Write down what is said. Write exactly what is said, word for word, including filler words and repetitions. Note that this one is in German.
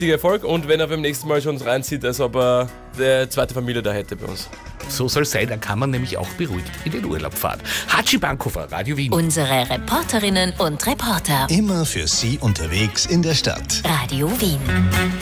Erfolg und wenn er beim nächsten Mal schon reinzieht, als ob er eine zweite Familie da hätte bei uns. So soll es sein, dann kann man nämlich auch beruhigt in den Urlaub fahren. Hatschi Bankhofer, Radio Wien. Unsere Reporterinnen und Reporter. Immer für Sie unterwegs in der Stadt. Radio Wien.